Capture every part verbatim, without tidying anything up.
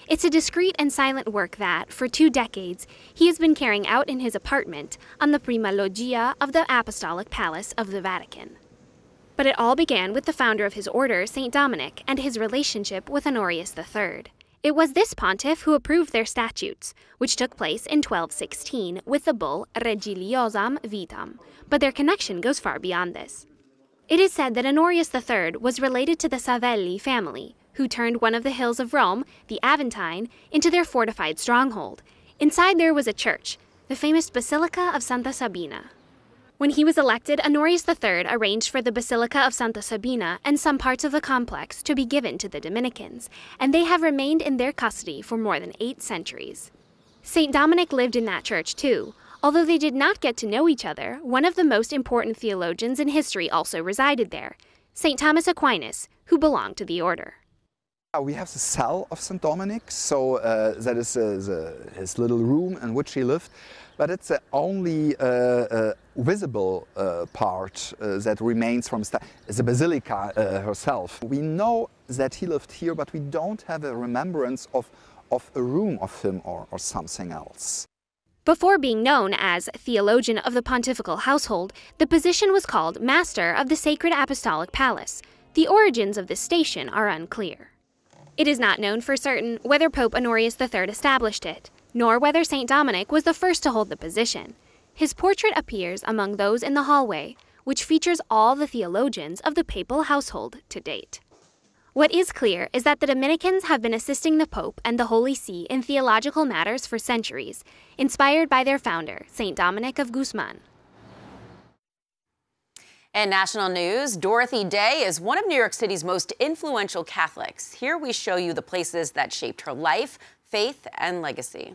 It's a discreet and silent work that, for two decades, he has been carrying out in his apartment on the Prima Loggia of the Apostolic Palace of the Vatican. But it all began with the founder of his order, Saint Dominic, and his relationship with Honorius the Third. It was this pontiff who approved their statutes, which took place in twelve sixteen with the bull Regiliosam Vitam, but their connection goes far beyond this. It is said that Honorius the Third was related to the Savelli family, who turned one of the hills of Rome, the Aventine, into their fortified stronghold. Inside there was a church, the famous Basilica of Santa Sabina. When he was elected, Honorius the Third arranged for the Basilica of Santa Sabina and some parts of the complex to be given to the Dominicans, and they have remained in their custody for more than eight centuries. Saint Dominic lived in that church too. Although they did not get to know each other, one of the most important theologians in history also resided there, Saint Thomas Aquinas, who belonged to the order. We have the cell of Saint Dominic, so uh, that is uh, the, his little room in which he lived, but it's the only uh, uh, visible uh, part uh, that remains from the Basilica uh, herself. We know that he lived here, but we don't have a remembrance of, of a room of him or, or something else. Before being known as theologian of the pontifical household, the position was called Master of the Sacred Apostolic Palace. The origins of this station are unclear. It is not known for certain whether Pope Honorius the Third established it, nor whether Saint Dominic was the first to hold the position. His portrait appears among those in the hallway, which features all the theologians of the papal household to date. What is clear is that the Dominicans have been assisting the Pope and the Holy See in theological matters for centuries, inspired by their founder, Saint Dominic of Guzman. In national news, Dorothy Day is one of New York City's most influential Catholics. Here we show you the places that shaped her life, faith, and legacy.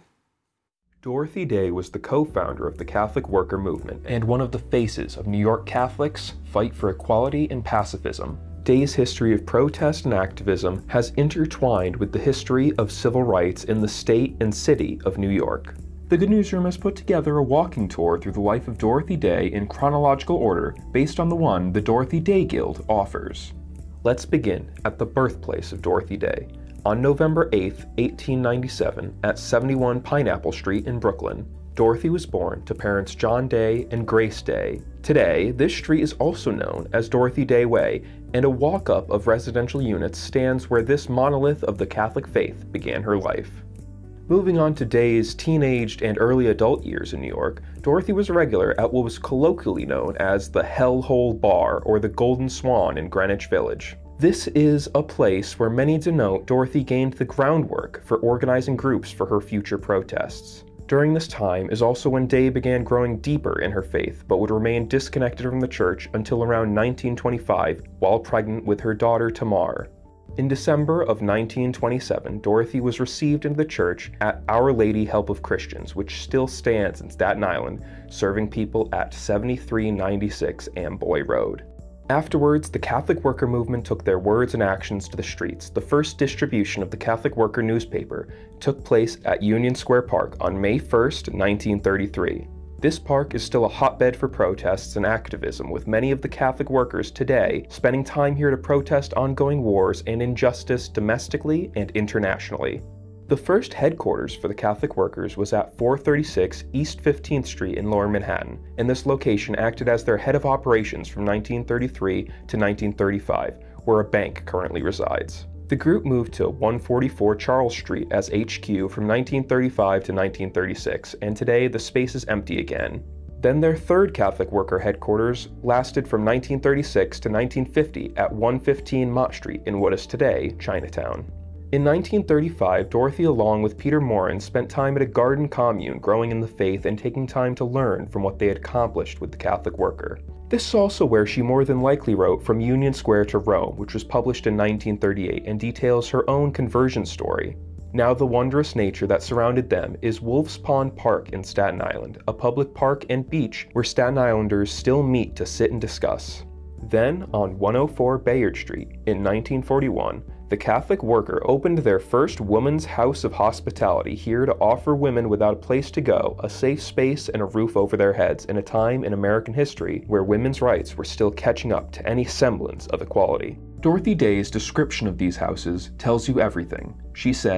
Dorothy Day was the co-founder of the Catholic Worker Movement and one of the faces of New York Catholics' fight for equality and pacifism. Day's history of protest and activism has intertwined with the history of civil rights in the state and city of New York. The Good Newsroom has put together a walking tour through the life of Dorothy Day in chronological order based on the one the Dorothy Day Guild offers. Let's begin at the birthplace of Dorothy Day. On November eighth, eighteen ninety-seven, at seventy-one Pineapple Street in Brooklyn, Dorothy was born to parents John Day and Grace Day. Today, this street is also known as Dorothy Day Way, and a walk-up of residential units stands where this monolith of the Catholic faith began her life. Moving on to Day's teenaged and early adult years in New York, Dorothy was a regular at what was colloquially known as the Hellhole Bar or the Golden Swan in Greenwich Village. This is a place where many denote Dorothy gained the groundwork for organizing groups for her future protests. During this time is also when Day began growing deeper in her faith, but would remain disconnected from the church until around nineteen twenty-five, while pregnant with her daughter Tamar. In December of nineteen twenty-seven, Dorothy was received into the church at Our Lady Help of Christians, which still stands in Staten Island, serving people at seventy-three ninety-six Amboy Road. Afterwards, the Catholic Worker Movement took their words and actions to the streets. The first distribution of the Catholic Worker newspaper took place at Union Square Park on May first, nineteen thirty-three. This park is still a hotbed for protests and activism, with many of the Catholic workers today spending time here to protest ongoing wars and injustice domestically and internationally. The first headquarters for the Catholic workers was at four thirty-six East fifteenth Street in Lower Manhattan, and this location acted as their head of operations from nineteen thirty-three to nineteen thirty-five, where a bank currently resides. The group moved to one forty-four Charles Street as H Q from nineteen thirty-five to nineteen thirty-six, and today the space is empty again. Then their third Catholic worker headquarters lasted from nineteen thirty-six to nineteen fifty at one fifteen Mott Street in what is today Chinatown. In nineteen thirty-five, Dorothy along with Peter Morin spent time at a garden commune growing in the faith and taking time to learn from what they had accomplished with the Catholic worker. This is also where she more than likely wrote From Union Square to Rome, which was published in nineteen thirty-eight and details her own conversion story. Now the wondrous nature that surrounded them is Wolf's Pond Park in Staten Island, a public park and beach where Staten Islanders still meet to sit and discuss. Then, on one oh four Bayard Street, in nineteen forty-one, the Catholic Worker opened their first Women's House of Hospitality here to offer women without a place to go a safe space and a roof over their heads in a time in American history where women's rights were still catching up to any semblance of equality. Dorothy Day's description of these houses tells you everything. She said,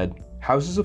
Houses of